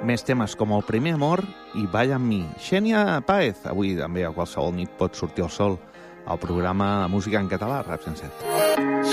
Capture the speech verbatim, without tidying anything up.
Més temes com El primer amor i Balla amb mi. Xènia Páez, avui també a qualsevol nit pot sortir el sol al programa Música en Català, Rap cent set.